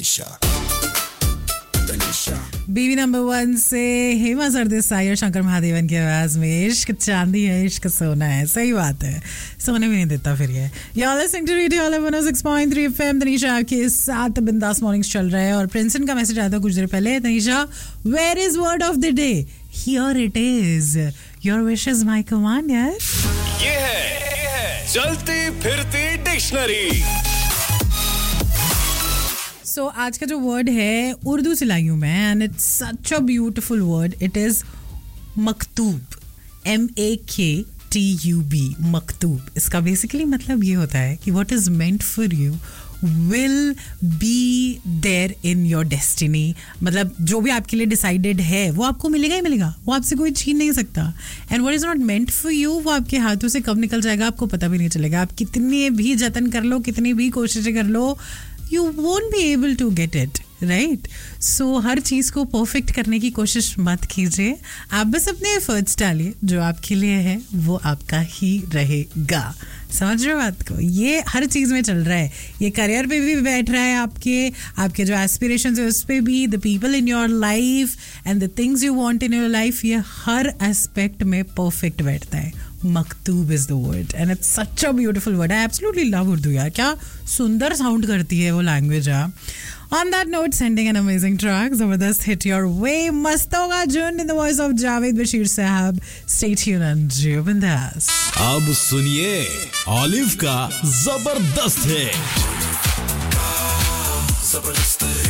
तनीषा बीवी नंबर 1 से हेमा सरदेसाई और शंकर महादेवन की आवाज में इश्क चांदी है इश्क सोना है. सही बात है, सोने भी नहीं देता फिर ये. You're listening to Radio 106.3 FM. Tanisha आपके साथ बिंदास मॉर्निंग्स चल रहा है और प्रिंसन का मैसेज आया था कुछ देर पहले. Tanisha, where is word of the day? Here it is. Your wish is my command, यार. ये है चलती फिरती डिक्शनरी. सो आज का जो वर्ड है उर्दू से लाई हूँ मैं and it's such a beautiful word. It is मकतूब. MAKTUB. मकतूब. इसका बेसिकली मतलब ये होता है कि what is meant for you will be there in your destiny. मतलब जो भी आपके लिए डिसाइडेड है वो आपको मिलेगा ही मिलेगा, वो आपसे कोई छीन नहीं सकता. And what is not meant for you वो आपके हाथों से कब निकल जाएगा आपको पता भी नहीं चलेगा. आप कितने भी जतन कर लो, कितनी भी कोशिशें कर लो, you won't be able to get it, right? So हर चीज़ को परफेक्ट करने की कोशिश मत कीजिए. आप बस अपने एफर्ट्स डालिए, जो आपके लिए है वो आपका ही रहेगा. समझ रहे हो बात को? ये हर चीज़ में चल रहा है. ये करियर पे भी बैठ रहा है, आपके जो एस्पिरेशंस है उस पे भी. The people in your life and the things you want in your life, ये हर एस्पेक्ट में परफेक्ट बैठता है. मकतूब is the word and it's such a beautiful word. I absolutely love Urdu यार. क्या सुंदर साउंड करती है वो language. On that note, sending an amazing track. Zabardast hit your way. मस्त होगा जुन in the voice of Javed Bashir साहब. Stay tuned and Jio Bindas. अब सुनिए ऑलिव का जबरदस्त है.